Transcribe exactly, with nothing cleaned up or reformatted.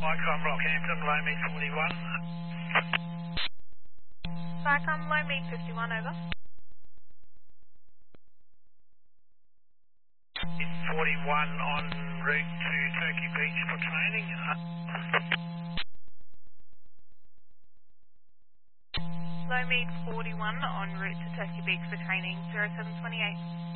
Icon Rockhampton, low mid forty-one. Vicom, low meet fifty-one, over. forty-one en route to Turkey Beach for training. Low meet forty-one, en route to Turkey Beach for training, zero seven twenty-eight.